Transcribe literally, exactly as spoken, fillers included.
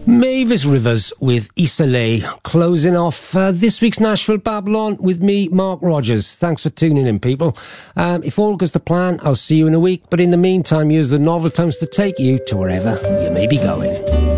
Mavis Rivers with Isolé, closing off uh, this week's Nashville Babylon with me, Mark Rogers. Thanks for tuning in, people. Um, if all goes to plan, I'll see you in a week, but in the meantime, use the novel times to take you to wherever you may be going.